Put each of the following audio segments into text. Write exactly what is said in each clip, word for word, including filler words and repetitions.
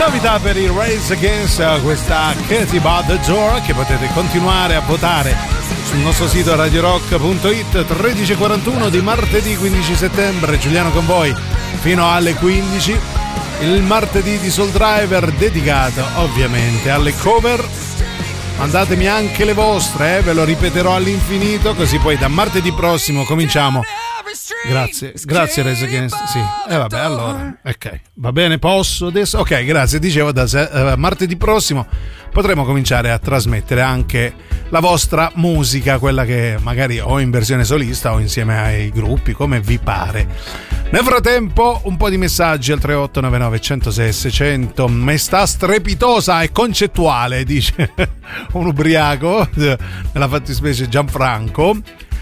Novità per il Race Against, questa Katy Bud the Door, che potete continuare a votare sul nostro sito radio rock punto it. Tredici e quarantuno di martedì quindici settembre, Giuliano con voi fino alle quindici. Il martedì di Soul Driver dedicato ovviamente alle cover. Mandatemi anche le vostre, eh? Ve lo ripeterò all'infinito, così poi da martedì prossimo cominciamo. Grazie, grazie Race Against. Sì, e eh, vabbè, allora, ok, va bene, posso adesso? Ok, grazie, dicevo da uh, martedì prossimo potremo cominciare a trasmettere anche la vostra musica, quella che magari o in versione solista o insieme ai gruppi, come vi pare. Nel frattempo un po' di messaggi al tre otto nove nove uno zero sei seicento. Maestà strepitosa e concettuale, dice un ubriaco, nella fattispecie Gianfranco.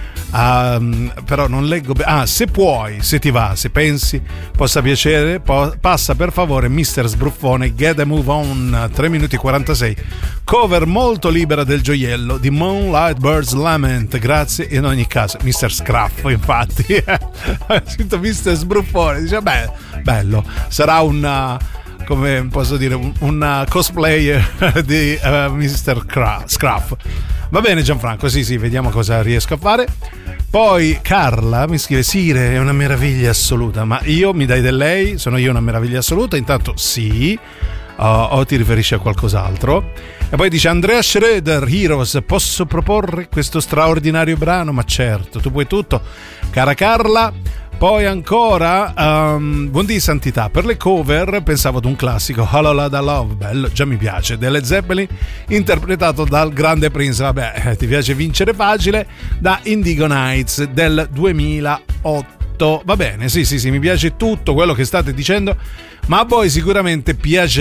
Uh, però non leggo be- ah se puoi, se ti va, se pensi possa piacere, po- passa per favore mister Sbruffone, Get a Move On, tre minuti e quarantasei, cover molto libera del gioiello di Moonlight Bird's Lament. Grazie. In ogni caso mister Scruff, infatti ha scritto mister Sbruffone, dice beh, bello, sarà un, come posso dire, un, un cosplayer di uh, mister Scruff. Va bene Gianfranco, sì sì, vediamo cosa riesco a fare. Poi Carla mi scrive: Sire è una meraviglia assoluta. Ma io mi dai del lei? Sono io una meraviglia assoluta? Intanto sì, uh, o ti riferisci a qualcos'altro? E poi dice Andrea Schroeder, Heroes, posso proporre questo straordinario brano? Ma certo, tu puoi tutto, cara Carla. Poi ancora um, buondì santità, per le cover pensavo ad un classico, Hello da Love, bello, già mi piace, delle Zeppelin, interpretato dal grande Prince. Vabbè, ti piace vincere facile, da Indigo Nights del duemilaotto. Va bene, sì sì sì, mi piace tutto quello che state dicendo, ma a voi sicuramente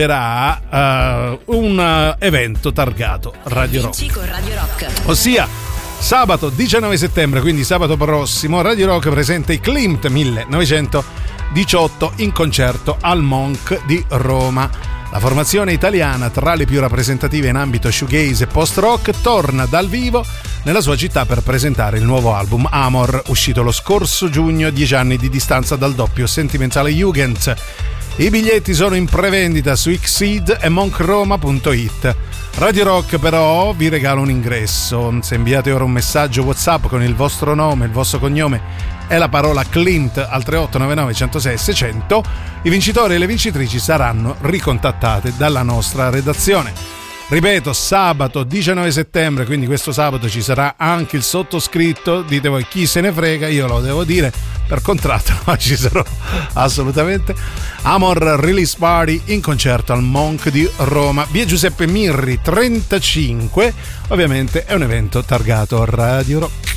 piacerà uh, un uh, evento targato Radio Rock, Radio Rock. Ossia sabato diciannove settembre, quindi sabato prossimo, Radio Rock presenta i Klimt millenovecentodiciotto in concerto al Monk di Roma. La formazione italiana, tra le più rappresentative in ambito shoegaze e post-rock, torna dal vivo nella sua città per presentare il nuovo album Amor, uscito lo scorso giugno, a dieci anni di distanza dal doppio sentimentale Jugend. I biglietti sono in prevendita su Xseed e monkroma punto it. Radio Rock però vi regala un ingresso. Se inviate ora un messaggio WhatsApp con il vostro nome, il vostro cognome e la parola Klimt al tre otto nove nove uno zero sei seicento, i vincitori e le vincitrici saranno ricontattate dalla nostra redazione. Ripeto, sabato diciannove settembre, quindi questo sabato ci sarà anche il sottoscritto. Dite voi chi se ne frega, io lo devo dire per contratto, ma ci sarò assolutamente. Amor Release Party in concerto al Monk di Roma, via Giuseppe Mirri trentacinque. Ovviamente è un evento targato Radio Rock.